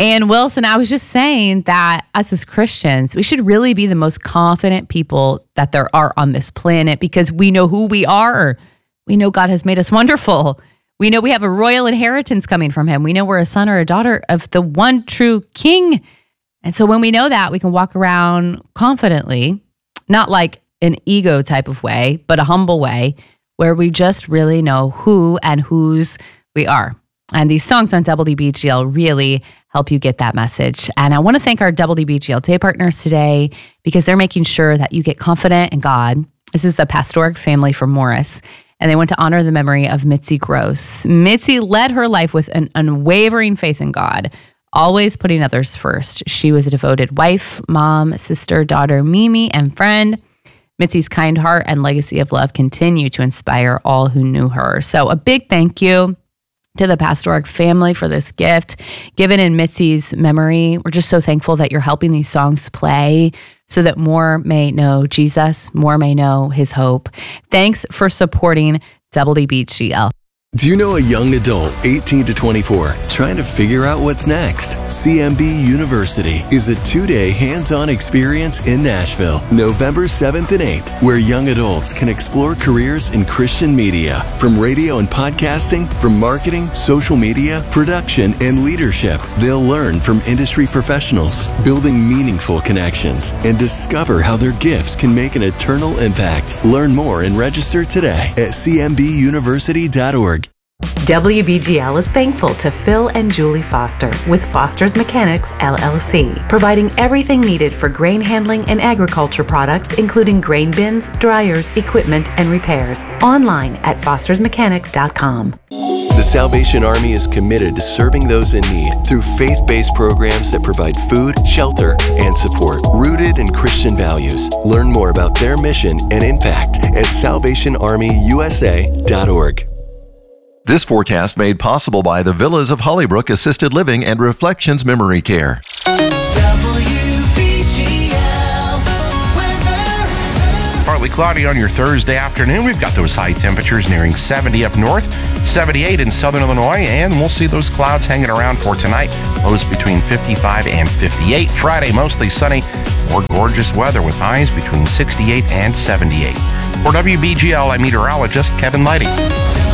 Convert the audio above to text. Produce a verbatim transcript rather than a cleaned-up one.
And Wilson, I was just saying that us as Christians, we should really be the most confident people that there are on this planet because we know who we are. We know God has made us wonderful. We know we have a royal inheritance coming from him. We know we're a son or a daughter of the one true King. And so when we know that, we can walk around confidently, not like an ego type of way, but a humble way where we just really know who and whose we are. And these songs on W D B G L really help you get that message. And I want to thank our W D B G L day partners today because they're making sure that you get confident in God. This is the Pastoric family from Morris. And they want to honor the memory of Mitzi Gross. Mitzi led her life with an unwavering faith in God, always putting others first. She was a devoted wife, mom, sister, daughter, Mimi, and friend. Mitzi's kind heart and legacy of love continue to inspire all who knew her. So a big thank you to the Pastoric family for this gift given in Mitzi's memory. We're just so thankful that you're helping these songs play so that more may know Jesus, more may know his hope. Thanks for supporting W D B G L. Do you know a young adult, eighteen to twenty-four, trying to figure out what's next? C M B University is a two-day hands-on experience in Nashville, November seventh and eighth, where young adults can explore careers in Christian media, from radio and podcasting, from marketing, social media, production, and leadership. They'll learn from industry professionals, building meaningful connections, and discover how their gifts can make an eternal impact. Learn more and register today at c m b university dot org. W B G L is thankful to Phil and Julie Foster with Foster's Mechanics, L L C, providing everything needed for grain handling and agriculture products, including grain bins, dryers, equipment, and repairs. Online at fosters mechanic dot com. The Salvation Army is committed to serving those in need through faith-based programs that provide food, shelter, and support, rooted in Christian values. Learn more about their mission and impact at salvation army u s a dot org. This forecast made possible by the Villas of Hollybrook Assisted Living and Reflections Memory Care. W B G L weather. Partly cloudy on your Thursday afternoon. We've got those high temperatures nearing seventy up north, seventy-eight in southern Illinois, and we'll see those clouds hanging around for tonight. Lows between fifty-five and fifty-eight. Friday, mostly sunny, more gorgeous weather with highs between sixty-eight and seventy-eight. For W B G L, I'm meteorologist Kevin Lighty.